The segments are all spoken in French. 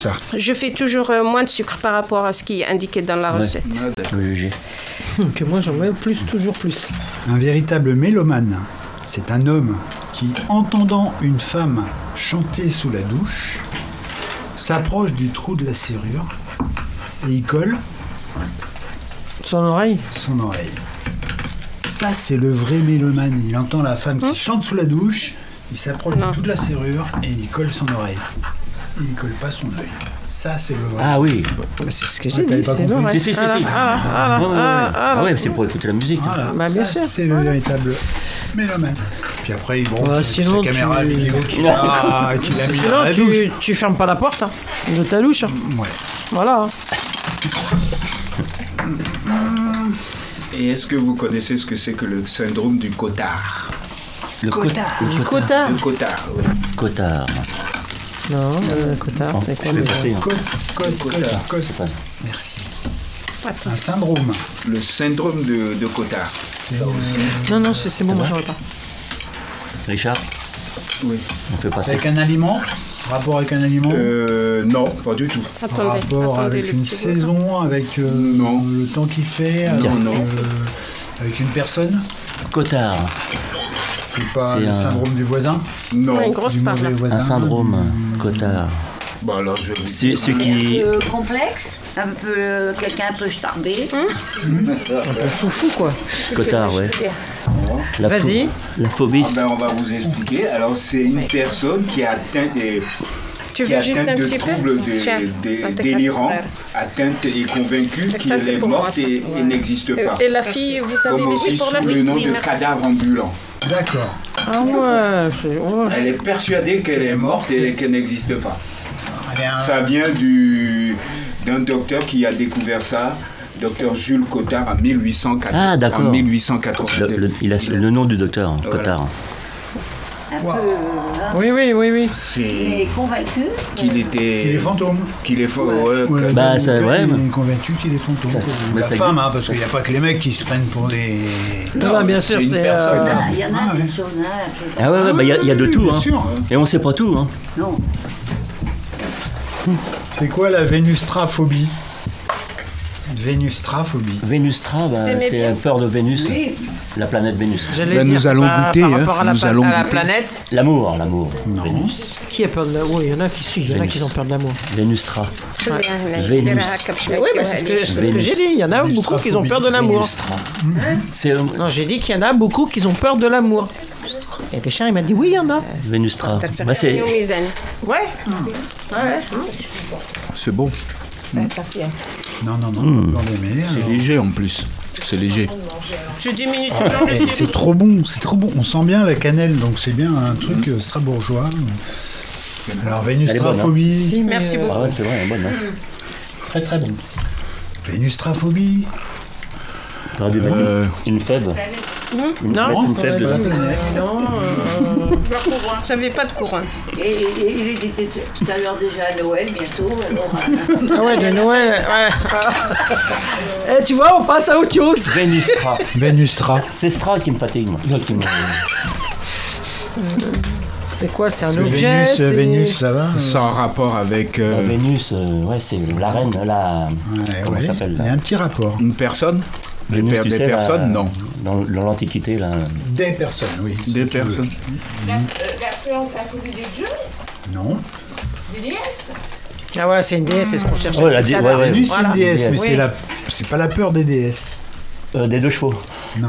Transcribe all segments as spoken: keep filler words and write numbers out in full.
Ça. Je fais toujours euh, moins de sucre par rapport à ce qui est indiqué dans la Ouais. recette. Oui, j'ai. Que moi j'en mets plus, toujours plus. Un véritable mélomane, c'est un homme qui, entendant une femme chanter sous la douche, s'approche du trou de la serrure et y colle Son oreille. son oreille. Ça, c'est le vrai mélomane. Il entend la femme qui Hum. chante sous la douche, il s'approche du Non. trou de la serrure et il y colle son oreille. Il y colle pas son œil. Ça, c'est le vrai. Ah oui. C'est ce que Ouais, j'ai t'avais dit, pas c'est compris. l'oreille. Si, si, si, Voilà, si. voilà, voilà, Ouais, ouais, ouais. voilà, Ah voilà. ouais, c'est pour écouter la musique. Voilà, Bah, bien ça, sûr. c'est le véritable mélomane. Puis après, il branche Bah, avec sinon, sa caméra tu- vidéo qu'il a, qu'il a mis dans Sinon, la douche. tu, tu fermes pas la porte hein, de ta douche. hein. Ouais. Voilà. Et est-ce que vous connaissez ce que c'est que le syndrome du cotard? Le Cotard. co- le Du cotard. cotard. Le cotard, oui. Cotard. Non, le cotard, Bon, c'est quoi je vais déjà passer. hein. Code, code, code, code. C'est pas- Merci. Un syndrome. Le syndrome de, de cotard. Non, non, c'est c'est bon, moi j'en ai pas. Richard, Oui. on fait passer. Avec un aliment. Rapport avec un aliment. Euh, non, pas du tout. Attendez, Rapport attendez avec le une petit saison, avec euh, Non. le temps qu'il fait, avec, Non, non. euh, avec une personne. Cotard. C'est pas C'est le un- syndrome du voisin. Non. Ouais, une grosse Du part là. mauvais voisin. Un syndrome. Cotard. Bon, alors je vais vous C'est dire. ce Un qui. peu complexe, un peu euh, quelqu'un un peu starbé. Foufou, quoi. Cotard, ouais. La pho- Vas-y. La phobie. Ah ben, on va vous expliquer. Alors, c'est une personne qui a atteint des, Tu qui veux est juste atteinte un de petit peu troubles des- Tiens, des- un de tes délirants, quatre frères. atteinte et convaincue Ça, qu'elle c'est est pour moi, morte ça. et, et n'existe pas. Et la fille, vous avez Comme laissé aussi pour la sous fille le nom Oui, de merci. cadavre ambulant. D'accord. Ah ouais, c'est- ouais. Elle est persuadée qu'elle est morte et qu'elle n'existe pas. Eh bien, Ça vient du, d'un docteur qui a découvert ça, docteur Jules Cotard, en mille huit cent quatre- Ah, d'accord. en mille huit cent quatre-vingt-deux. Le- le- il a le nom du docteur, Voilà. Cotard. Un Wow. peu, hein, Oui, oui, oui, oui. C'est mais convaincu. qu'il était... il est fantôme. Qu'il est faux, ouais, Ouais, que- Bah, donc, ça, le gars, ouais, Il mais- est convaincu qu'il est fantôme. Ça- mais La ça femme, existe. hein, parce qu'il n'y a pas que les mecs qui se prennent pour des. Non, non, bien sûr, c'est une c'est. personne. euh, Il y en a, Ah, bien ouais. sûr, il y en a qui est- Ah ouais, ouais, bah il y, a- il y a de tout, bien hein. sûr. Et on sait pas tout, hein. Non, C'est quoi la vénustraphobie? Vénustraphobie. Vénustra, bah, Vous aimez c'est bien la peur de Vénus, oui, la planète Vénus. J'allais Ben, dire, nous allons par- goûter, Par hein, rapport à la, nous pa- allons à la goûter. planète, L'amour, l'amour. Non. Vénus. qui a peur de l'amour? Il y en a qui si, il y en a Vénus. qui ont peur de l'amour. Vénustra. Vénus. Vénus. Oui, mais c'est ce que, c'est ce que Vénus. j'ai dit. Il y en a beaucoup qui ont peur de l'amour. Vénustra. C'est euh, Non, j'ai dit qu'il y en a beaucoup qui ont peur de l'amour. Et Richard, il m'a dit oui, il y en a. Vénustra. Bah, c'est Ouais. Ouais. C'est bon. Non, non, non. Hmm. pas d'aimer, C'est alors. léger en plus. C'est léger. Je diminue toujours le Eh, volume. c'est trop bon, c'est trop bon. On sent bien la cannelle, donc c'est bien un truc euh, strasbourgeois. Alors, vénustraphobie. Si, mais, Merci euh, beaucoup. Ah ouais, c'est vrai, bonne, hein. Très très bon. Vénustraphobie. T'aurais dû mettre une- Euh, une fève. Une, Non, mettre une ça fève va dedans. pas. Non, euh, J'avais pas de courant. et, et- et il était tout à l'heure déjà à Noël, bientôt. Alors, euh, Ah ouais, de Noël. Ouais. Eh, tu vois, on passe à autre chose. Vénustra. Vénustra. C'est Stra qui me fatigue, moi. Non, qui me- C'est quoi? C'est un Le objet? Vénus, c'est- Vénus, ça va? sans rapport avec La euh, Vénus, euh, ouais, c'est la reine, la. Ouais, comment ouais. ça s'appelle Il y a là un petit rapport. une personne. Des, Vénus, per- tu des sais, la- personnes, non. Dans, dans l'Antiquité, là. Des personnes, oui. Des si tu veux. personnes. La, euh, la, la phobie des dieux, Non. des déesses. Ah ouais, c'est une déesse, c'est ce qu'on cherche. Ouais, la dé- ouais, ouais. Vénus, c'est Voilà. une déesse, mais Déesse. c'est Oui. la... c'est pas la peur des déesses. Euh, des deux chevaux. Non.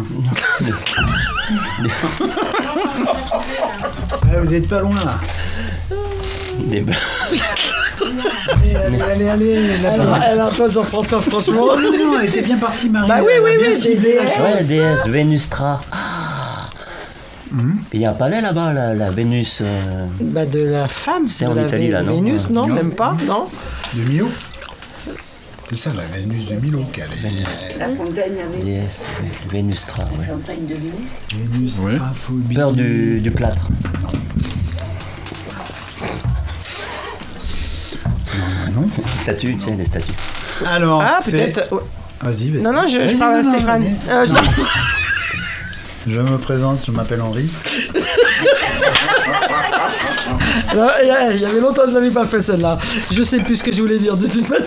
Ah, vous êtes pas loin là. Des... Allez, allez, allez, allez. la Alors, parole. alors toi, Jean-François, franchement. Oh, non, non, elle était bien partie, Marie. Bah oui, Elle a oui, bien oui, ciblé la des chose. Ouais, déesse, Vénustra. Ah. Il y a un palais là-bas, la, la Vénus. euh, Bah de la femme, C'est de en la Italie, Vé- là, non Vénus, non, Non. même pas, non. De Milo. C'est ça, la Vénus de Milo qu'elle est. la fontaine avait déesse, Vénustra, ouais. la fontaine de Lune. Vénustraphobie. Peur du, du plâtre. Non. Statues, tu sais, des statues. Alors, Ah, c'est... peut-être. ouais. Vas-y, vas-y. Non, non, je, je Vas-y, parle à non, non, Stéphane. vas-y. Euh, je- Je me présente, je m'appelle Henri. Alors, il y avait longtemps que je l'avais pas fait celle-là. Je sais plus ce que je voulais dire de toute manière.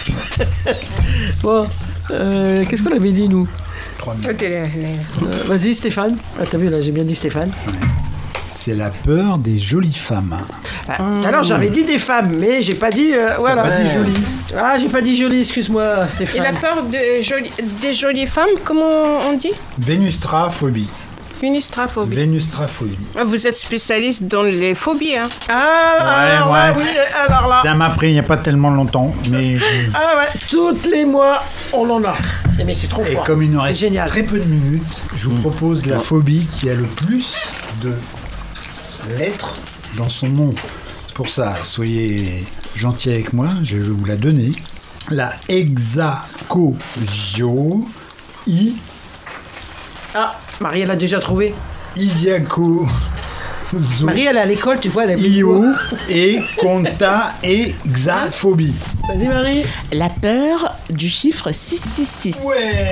Bon, euh, qu'est-ce qu'on avait dit nous? Trois minutes. euh, Vas-y Stéphane. Ah, t'as vu là, j'ai bien dit Stéphane. C'est la peur des jolies femmes. Ah, alors j'avais dit des femmes, mais j'ai pas dit. Euh, voilà. Pas dit jolies. Ah, j'ai pas dit jolie, excuse-moi Stéphane. Il a peur de joli- des jolies femmes, comment on dit? Vénustraphobie. Vénustraphobie. Vénustraphobie. Vous êtes spécialiste dans les phobies, hein? Ah, Ouais, alors là, ouais. oui, alors là. Ça m'a pris il n'y a pas tellement longtemps, mais je- Ah ouais, toutes les mois, on en a. Eh, mais c'est trop et fort. comme il nous C'est reste génial. très peu de minutes, je vous propose la phobie qui a le plus de lettres dans son nom. C'est pour ça, soyez gentils avec moi, je vais vous la donner. La hexacosio i Ah, Marie, elle a déjà trouvé. idiaco Marie, elle est à l'école, tu vois, elle a io et conta hexaphobie. Vas-y, Marie. La peur du chiffre six cent soixante-six. Ouais.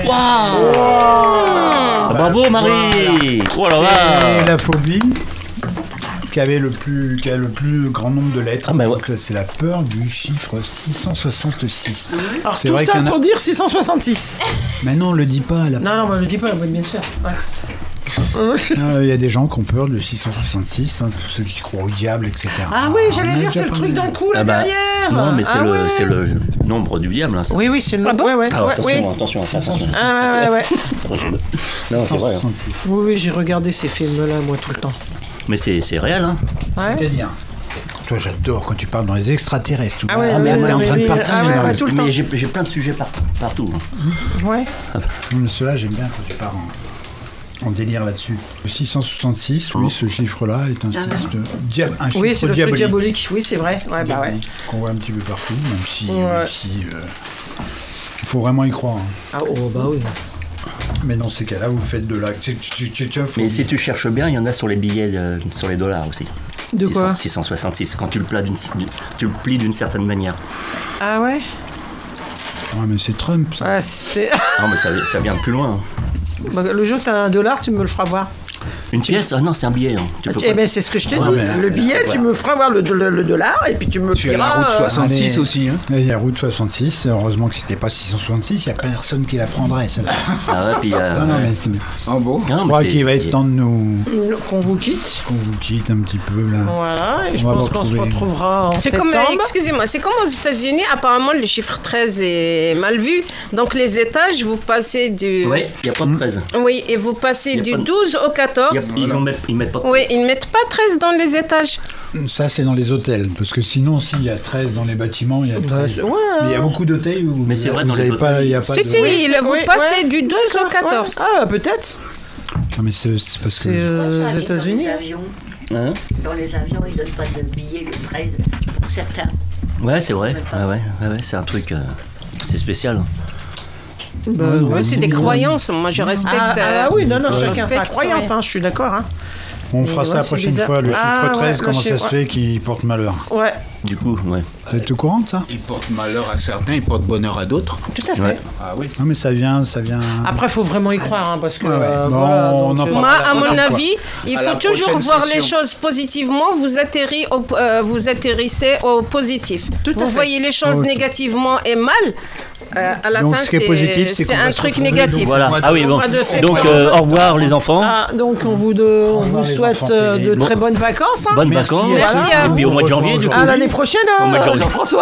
Ah, bravo Marie. Oh là là. C'est la phobie qui avait le plus, qui a le plus grand nombre de lettres. Ah, bah ouais. Donc, c'est la peur du chiffre six cent soixante-six. Alors, C'est tout vrai ça qu'il y en a- pour dire six cent soixante-six. Mais non, on le dit pas. là. Non, non, bah, le dis pas, oui, bien sûr. Ouais. Ah, Il y a des gens qui ont peur du six cent soixante-six, hein, tous ceux qui croient au diable, et cetera. Ah oui, on j'allais en a dire, déjà c'est le parlé. truc dans le cou, là, Ah bah, derrière. non, mais c'est Ah le, ouais. c'est le nombre du diable. Hein, ça. Oui, oui, c'est le... Ah bon ouais, ouais, Ah, ouais, attention, oui. attention, attention. Ah, ouais, ouais, ouais. Non, c'est vrai. hein. soixante-six. Oui, oui, j'ai regardé ces films-là, moi, tout le temps. Mais c'est c'est réel. Hein. Ouais. C'est-à-dire, toi, j'adore quand tu parles dans les extraterrestres. Ah ouais, Ah, mais ouais, t'es en ouais, train de ouais, partir. ah ouais, dans ouais, le- tout le temps. Mais j'ai j'ai plein de sujets par- partout. hein. Ouais. Non, mais ceux-là, j'aime bien quand tu pars en, en délire là-dessus. Le six cent soixante-six, oui, ce chiffre-là est un, chiffre, de, dia- un chiffre Oui, c'est le truc diabolique. diabolique. Oui, c'est vrai. Ouais, bah ouais. Qu'on voit un petit peu partout, même si, Ouais. même si euh, il faut vraiment y croire. hein. Ah, oh, bah oui. Mais dans ces cas-là, vous faites de la tch- tch- tch- tch- Mais phobie. si tu cherches bien, il y en a sur les billets, euh, sur les dollars aussi. De six cents quoi six cent soixante-six, quand tu le, plies d'une, tu le plies d'une certaine manière. Ah ouais. Ouais, mais c'est Trump, ça. Ouais, c'est... Non, mais ça, ça vient plus loin. hein. Bah, le jour que t'as un dollar, tu me le feras voir. Une pièce? Ah non, c'est un billet. hein. Tu peux Eh pas- ben, c'est ce que je te Ouais, dis. mais- Le billet, tu me feras voir le, le- le dollar, et puis tu me Tu as la diras, route euh, soixante-six Allez. aussi, hein. Il y a route soixante-six, heureusement que c'était pas six cent soixante-six, il n'y a personne qui la prendrait, celle-là. Ah ouais, puis il y a- Non, non, mais c'est- Ah bon? Non, je mais crois c'est- qu'il va être temps de nous... qu'on vous quitte. qu'on vous quitte un petit peu, là. Voilà, et je On va pense qu'on se retrouver- retrouvera en C'est septembre. comme, excusez-moi, c'est comme aux États-Unis, apparemment le chiffre treize est mal vu. Donc les étages, vous passez du. Ouais, il n'y a pas de treize. Oui, et vous passez Y a du pas de- douze au Il y a- quatorze. Ils ne mettent, ils mettent pas de Oui, ils ne mettent pas treize dans les étages. Ça, c'est dans les hôtels, parce que sinon, s'il y a treize dans les bâtiments, il y a treize. ouais. Mais il y a beaucoup d'hôtels où Mais c'est vrai, vous dans les avez pas, hôtels, il y a pas Si, de... si, il- vous oui, passez ouais. du douze au quatorze. Ah, peut-être. Non, mais c'est c'est parce que... C'est euh, Ça aux arrive États-Unis. Dans les avions, Hein? dans les avions, ils donnent pas de billets le treize pour certains. Ouais, c'est vrai. Ouais, ouais, ouais, ouais, c'est un truc. euh, c'est spécial. Bah, Ouais, non, Oui, c'est des croyances. Moi, je respecte. Ah, euh, ah oui, non, non, je chacun sa respecte, croyance, ouais. hein, je suis d'accord. Hein. On fera Mais ça ouais, la c'est prochaine bizarre. fois, le Ah, chiffre treize, ouais, comment le ça se chiffre- fait qu'il porte malheur. Ouais, Du coup, ouais. Vous êtes au courant de ça? Il porte malheur à certains, il porte bonheur à d'autres. tout à fait. Ouais. Ah oui. Non, mais ça vient, ça vient... Après, il faut vraiment y croire, hein, parce que... Ouais, ouais. euh, Bon, voilà, on donc, en euh, parlera. Moi, à mon prochaine fois. avis, il À la faut toujours prochaine voir les session. choses positivement. Vous, atterri au- euh, vous atterrissez au positif. Tout à vous fait. voyez les choses Ok. négativement et mal. euh, à la Donc, fin, ce qui est c'est positif, c'est c'est qu'on un va se truc retrouver, négatif. donc, Voilà. mois de- Ah oui, bon. mois de septembre. Donc, euh, au revoir les enfants. Ah, donc on vous, de, on revoir vous les souhaite enfants euh, de terribles. très bonnes vacances. Hein. Bonnes Merci, vacances. merci à Et puis vous. au mois de janvier, du coup. À l'année prochaine, hein, Au mois de janvier. Jean-François.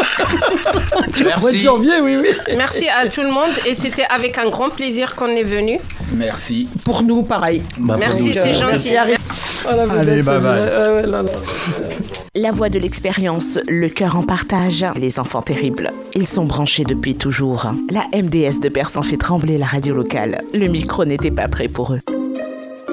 Au mois de Merci. janvier, oui, oui. Merci à tout le monde et c'était avec un grand plaisir qu'on est venu. Merci. Pour nous, pareil. Bah, Merci, pour nous, c'est euh, gentil. Merci, Harry. Voilà, vous Allez, êtes- bye bye. Ouais, ouais, là, là. La voix de l'expérience, le cœur en partage, les enfants terribles. Ils sont branchés depuis toujours. La M D S de Persan fait trembler la radio locale. Le micro n'était pas prêt pour eux.